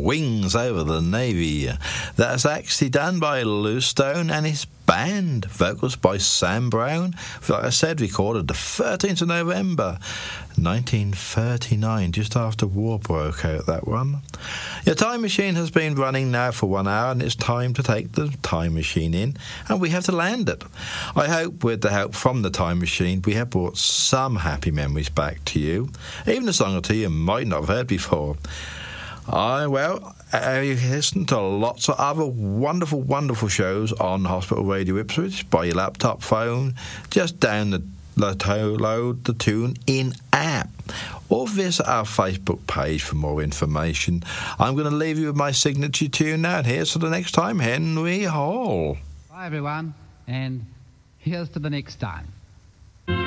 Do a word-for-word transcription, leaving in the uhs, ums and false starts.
Wings Over the Navy. That's actually done by Lou Stone and his band. Vocals by Sam Brown. Like I said, recorded the thirteenth of November nineteen thirty-nine, just after war broke out, that one. Your time machine has been running now for one hour, and it's time to take the time machine in, and we have to land it. I hope with the help from the time machine we have brought some happy memories back to you, even a song or two you might not have heard before. I, well, uh, you can listen to lots of other wonderful, wonderful shows on Hospital Radio Ipswich by your laptop phone. Just down the load the Tune In app, or visit our Facebook page for more information. I'm going to leave you with my signature tune now, and here's to the next time, Henry Hall. Bye everyone, and here's to the next time.